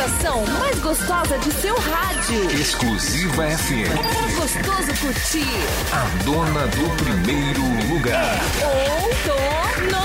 estação mais gostosa de seu rádio. Exclusiva FM. É gostoso curtir. A dona do primeiro lugar. Outono.